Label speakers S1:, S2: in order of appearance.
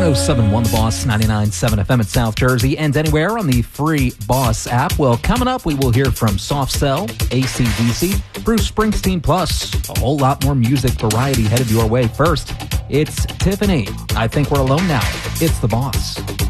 S1: 107.1 The Boss, 99.7 FM in South Jersey, and anywhere on the free Boss app. Well, coming up, we will hear from Soft Cell, AC/DC, Bruce Springsteen, plus a whole lot more music variety headed your way. First, it's Tiffany. I think we're alone now. It's The Boss.